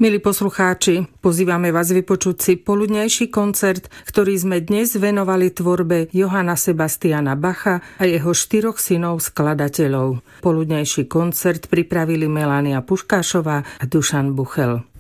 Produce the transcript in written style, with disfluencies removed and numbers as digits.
Milí poslucháči, pozývame vás vypočuť si poludnejší koncert, ktorý sme dnes venovali tvorbe Johanna Sebastiana Bacha a jeho 4 synov skladateľov. Poludnejší koncert pripravili Melania Puškášová a Dušan Buchel.